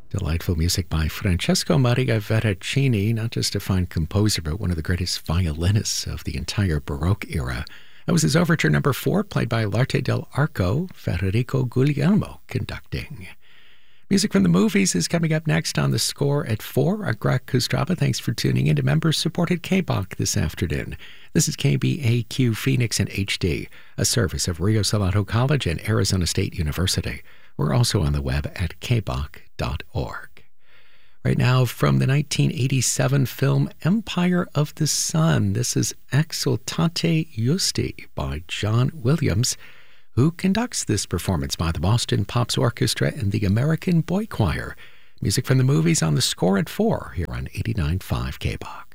Delightful music by Francesco Maria Veracini, not just a fine composer, but one of the greatest violinists of the entire Baroque era. That was his overture number 4, played by L'Arte dell'Arco, Federico Guglielmo conducting. Music from the movies is coming up next on The Score at 4. I'm Greg Kustraba. Thanks for tuning in to members-supported KBOC this afternoon. This is KBAQ Phoenix in HD, a service of Rio Salado College and Arizona State University. We're also on the web at kboc.org. Right now, from the 1987 film Empire of the Sun, this is Exultate Justi by John Williams, who conducts this performance by the Boston Pops Orchestra and the American Boy Choir. Music from the movies on The Score at 4 here on 89.5 KBOC.